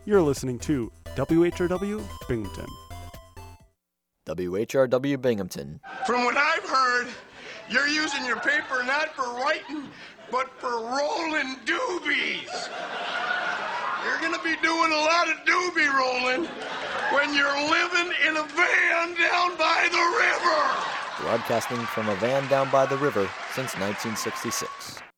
You're listening to WHRW Binghamton. WHRW Binghamton. From what I've heard, you're using your paper not for writing, but for rolling doobies. You're going to be doing a lot of doobie rolling when you're living in a van down by the river. Broadcasting from a van down by the river since 1966.